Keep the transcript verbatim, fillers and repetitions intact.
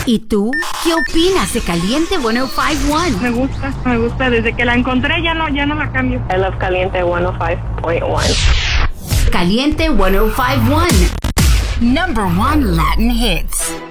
¿Y tú? ¿Qué opinas de Caliente ciento cinco punto uno? Me gusta, me gusta. Desde que la encontré ya no, ya no la cambio. I love Caliente ciento cinco punto uno. Caliente ciento cinco punto uno. Number one Latin hits.